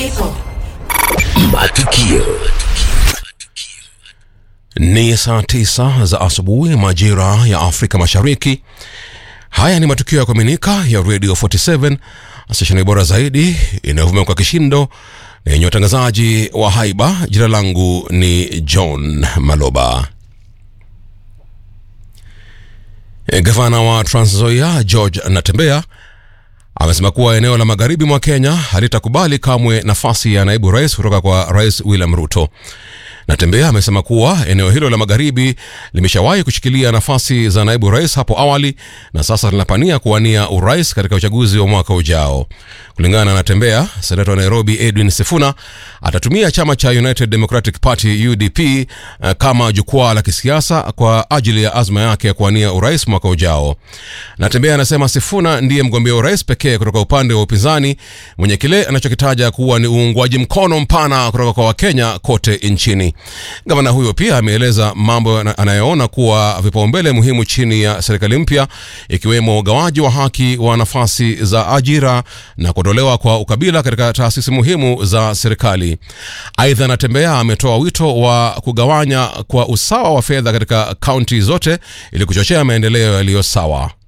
Matukio. Ni saa 9 za asubuhi majira ya Afrika Mashariki. Haya ni matukio ya kuaminika ya Radio 47, stesheni bora zaidi inayovuma kwa kishindo na yenye watangazaji wa haiba. Jina langu ni John Maloba. Gavana wa Trans Nzoia George Natembeya amesema kuwa eneo la magharibi mwa Kenya halitakubali kamwe nafasi ya naibu rais kutoka kwa Rais William Ruto. Natembeya amesema kuwa eneo hilo la magharibi limeshawahi kushikilia nafasi za naibu rais hapo awali na sasa linapania kuwania urais katika uchaguzi wa mwaka ujao. Kulingana na Natembeya, seneta wa Nairobi Edwin Sifuna atatumia chama cha United Democratic Party UDP kama jukwaa la kisiasa kwa ajili ya azma yake ya kuwania urais mwaka ujao. Natembeya anasema Sifuna ndiye mgombea urais pekee kutoka upande wa upinzani mwenye kile anachokitaja kuwa ni uungwaji mkono mpana kutoka kwa Wakenya kote nchini. Gavana huyo pia ameeleza mambo anayoona kuwa vipaumbele muhimu chini ya serikali mpya, ikiwemo ugawaji wa haki wa nafasi za ajira na kuondolewa kwa ukabila katika taasisi muhimu za serikali. Aidha, Natembeya ametoa wito wa kugawanya kwa usawa wa fedha katika kaunti zote ili kuchochea maendeleo yaliyo sawa.